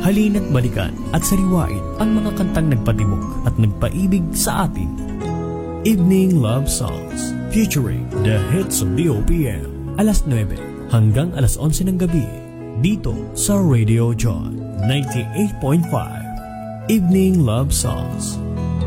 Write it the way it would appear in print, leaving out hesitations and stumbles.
Halina't balikan at sariwain ang mga kantang nagpatibok at nagpaibig sa atin. Evening Love Songs featuring the hits of the OPM. Alas 9 hanggang alas 11 ng gabi dito sa Radio Joy 98.5. Evening Love Songs.